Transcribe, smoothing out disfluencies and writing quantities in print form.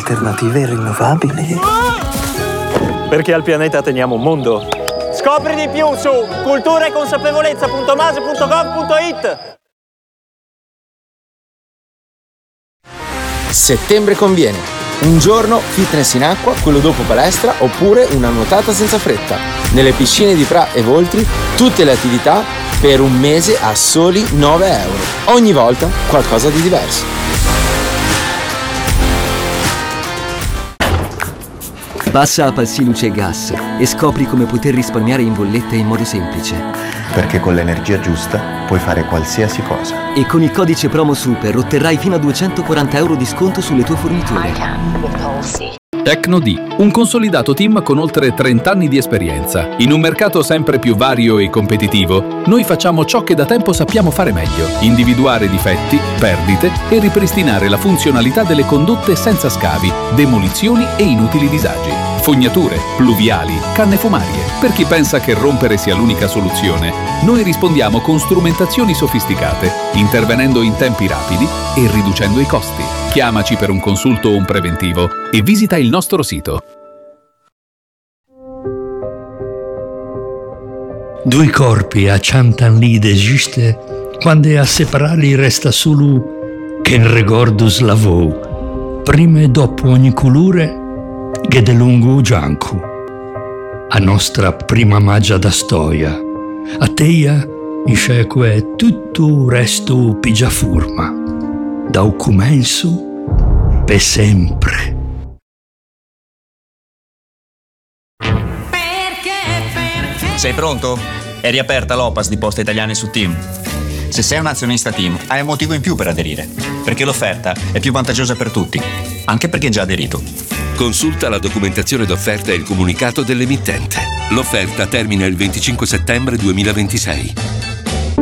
alternative rinnovabili. Perché al pianeta teniamo un mondo. Scopri di più su culturaeconsapevolezza.mase.gov.it. Settembre conviene. Un giorno fitness in acqua, quello dopo palestra, oppure una nuotata senza fretta. Nelle piscine di Pra e Voltri tutte le attività per un mese a soli 9 euro. Ogni volta qualcosa di diverso. Passa a Palsi Luce e Gas e scopri come poter risparmiare in bolletta in modo semplice. Perché con l'energia giusta puoi fare qualsiasi cosa. E con il codice promo SUPER otterrai fino a 240 euro di sconto sulle tue forniture. Tecno-D, un consolidato team con oltre 30 anni di esperienza. In un mercato sempre più vario e competitivo, noi facciamo ciò che da tempo sappiamo fare meglio: individuare difetti, perdite e ripristinare la funzionalità delle condotte senza scavi, demolizioni e inutili disagi. Fognature, pluviali, canne fumarie. Per chi pensa che rompere sia l'unica soluzione, noi rispondiamo con strumentazioni sofisticate, intervenendo in tempi rapidi e riducendo i costi. Chiamaci per un consulto o un preventivo e visita il nostro sito. Due corpi acciantan lì d'esiste quando a separarli resta solo che il ricordo slavò, prima e dopo ogni colore che de lungo gianco. A nostra prima magia da storia, a teia in sceque tutto resto pigia forma, da un comenzo per sempre. Sei pronto? È riaperta l'OPAS di Poste Italiane su Team. Se sei un azionista Team, hai un motivo in più per aderire, perché l'offerta è più vantaggiosa per tutti, anche per chi è già aderito. Consulta la documentazione d'offerta e il comunicato dell'emittente. L'offerta termina il 25 settembre 2026.